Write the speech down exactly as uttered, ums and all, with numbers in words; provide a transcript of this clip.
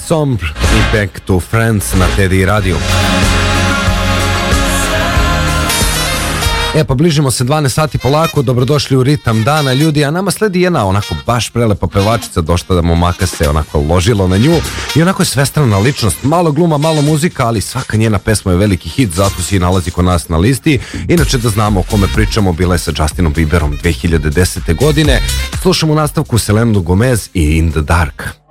Sombre i Back to Friends na Teddy Radio. E pa bližimo se dvanaest sati polako, dobrodošli u ritam dana ljudi, a nama sledi jedna onako baš prelepa pevačica, došla da momaka se onako ložilo na nju i onako je svestrana ličnost, malo gluma, malo muzika, ali svaka njena pesma je veliki hit, zato se i nalazi kod nas na listi. Inače da znamo o kome pričamo, bila je sa Justinom Bieberom dve hiljade desete godine. Slušamo u nastavku Selenu Gomez i In the Dark.